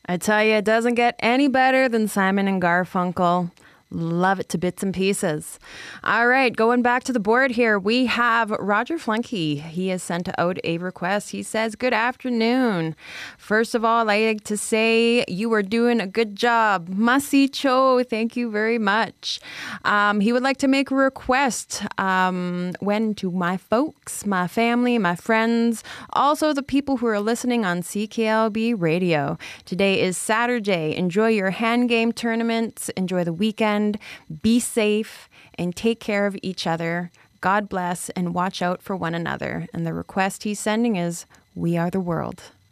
I tell you, it doesn't get any better than Simon and Garfunkel. Love it to bits and pieces. All right, going back to the board here, we have Roger Flunky. He has sent out a request. He says, good afternoon. First of all, I like to say you are doing a good job. Masi Cho, thank you very much. He would like to make a request when to my folks, my family, my friends, also the people who are listening on CKLB radio. Today is Saturday. Enjoy your hand game tournaments. Enjoy the weekend. Be safe and take care of each other. God bless and watch out for one another. And the request he's sending is, We Are the World.